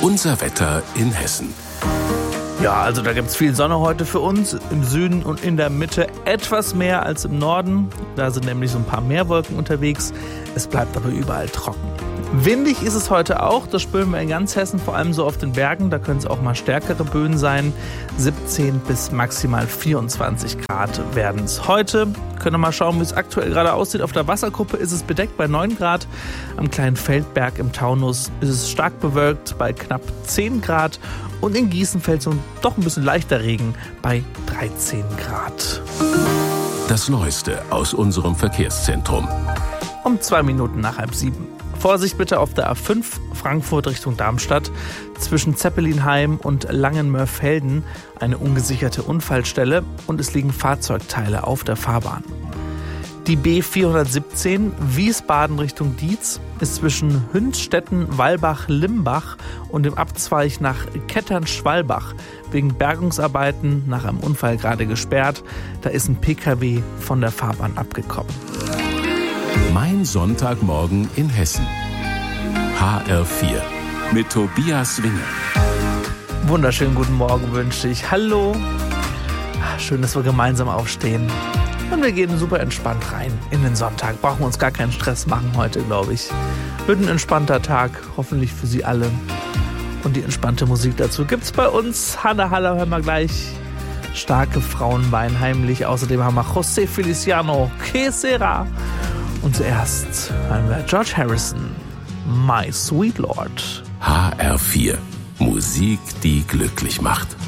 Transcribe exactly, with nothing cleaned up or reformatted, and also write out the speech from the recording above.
Unser Wetter in Hessen. Ja, also da gibt es viel Sonne heute für uns. Im Süden und in der Mitte etwas mehr als im Norden. Da sind nämlich so ein paar mehr Wolken unterwegs. Es bleibt aber überall trocken. Windig ist es heute auch. Das spüren wir in ganz Hessen, vor allem so auf den Bergen. Da können es auch mal stärkere Böen sein. siebzehn bis maximal vierundzwanzig Grad werden es heute. Können wir mal schauen, wie es aktuell gerade aussieht. Auf der Wasserkuppe ist es bedeckt bei neun Grad. Am kleinen Feldberg im Taunus ist es stark bewölkt bei knapp zehn Grad. Und in Gießen fällt so doch ein bisschen leichter Regen bei dreizehn Grad. Das Neueste aus unserem Verkehrszentrum. Um zwei Minuten nach halb sieben. Vorsicht bitte auf der A fünf Frankfurt Richtung Darmstadt. Zwischen Zeppelinheim und Langenmörfelden eine ungesicherte Unfallstelle und es liegen Fahrzeugteile auf der Fahrbahn. Die B vierhundertsiebzehn Wiesbaden Richtung Dietz ist zwischen Hünstetten, Walbach, Limbach und dem Abzweig nach Kettern-Schwalbach wegen Bergungsarbeiten nach einem Unfall gerade gesperrt. Da ist ein P K W von der Fahrbahn abgekommen. Mein Sonntagmorgen in Hessen. H R vier mit Tobias Winger. Wunderschönen guten Morgen wünsche ich. Hallo. Schön, dass wir gemeinsam aufstehen. Und wir gehen super entspannt rein in den Sonntag. Brauchen wir uns gar keinen Stress machen heute, glaube ich. Wird ein entspannter Tag, hoffentlich für Sie alle. Und die entspannte Musik dazu gibt's bei uns. Hanna Haller hören wir gleich. Starke Frauen weinen heimlich. Außerdem haben wir José Feliciano, Que Sera. Und zuerst hören wir George Harrison, My Sweet Lord. H R vier. Musik, die glücklich macht.